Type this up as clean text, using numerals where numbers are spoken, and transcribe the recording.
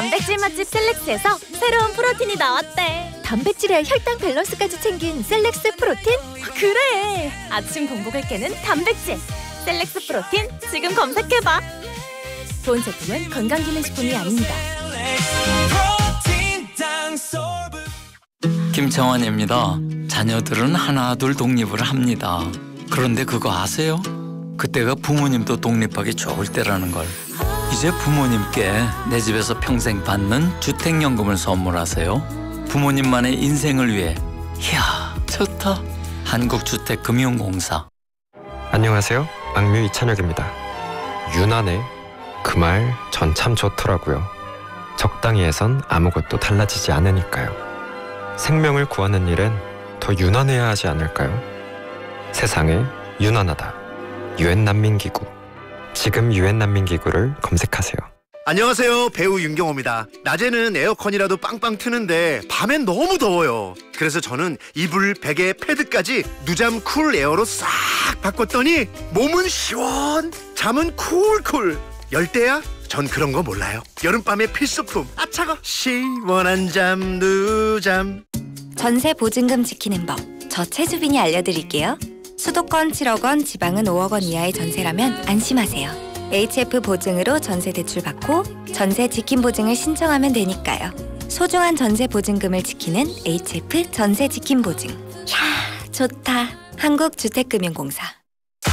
단백질 맛집 셀렉스에서 새로운 프로틴이 나왔대. 단백질에 혈당 밸런스까지 챙긴 셀렉스 프로틴? 그래! 아침 공복을 깨는 단백질 셀렉스 프로틴 지금 검색해봐. 본 제품은 건강기능식품이 아닙니다. 김창완입니다. 자녀들은 하나둘 독립을 합니다. 그런데 그거 아세요? 그때가 부모님도 독립하기 좋을 때라는 걸. 이제 부모님께 내 집에서 평생 받는 주택연금을 선물하세요. 부모님만의 인생을 위해. 이야, 좋다. 한국주택금융공사. 안녕하세요. 악뮤 이찬혁입니다. 유난해 그 말 전 참 좋더라고요. 적당히 해선 아무것도 달라지지 않으니까요. 생명을 구하는 일엔 더 유난해야 하지 않을까요? 세상에 유난하다. 유엔 난민기구. 지금 유엔 난민기구를 검색하세요. 안녕하세요. 배우 윤경호입니다. 낮에는 에어컨이라도 빵빵 트는데 밤엔 너무 더워요. 그래서 저는 이불, 베개, 패드까지 누잠 쿨 에어로 싹 바꿨더니 몸은 시원, 잠은 쿨쿨. 열대야? 전 그런 거 몰라요. 여름밤의 필수품. 아 차가. 시원한 잠 누잠. 전세 보증금 지키는 법. 저 최주빈이 알려드릴게요. 수도권 7억 원, 지방은 5억 원 이하의 전세라면 안심하세요. HF 보증으로 전세 대출 받고 전세 지킴 보증을 신청하면 되니까요. 소중한 전세 보증금을 지키는 HF 전세 지킴 보증. 이야, 좋다. 한국주택금융공사.